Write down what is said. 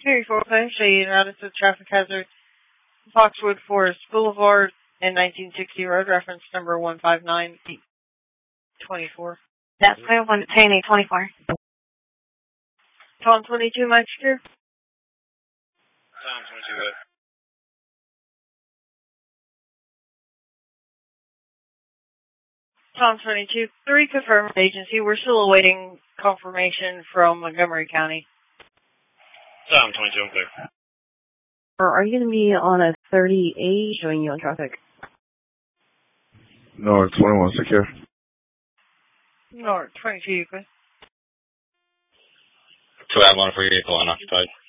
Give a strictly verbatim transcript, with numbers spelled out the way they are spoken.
Carry four claims, shade notice of traffic hazard, Foxwood Forest Boulevard and nineteen sixty Road, reference number one five nine eight two four. That's clear, one ten eight twenty-four. Tom twenty-two, Mike Secure. Tom twenty-two, good. Tom twenty-two, three confirmed agency. We're still awaiting confirmation from Montgomery County. Tom twenty-two, I'm clear. Or are you going to be on a thirty-eight showing you on traffic? North twenty-one, secure. North twenty-two, you good? Two out one for vehicle unoccupied.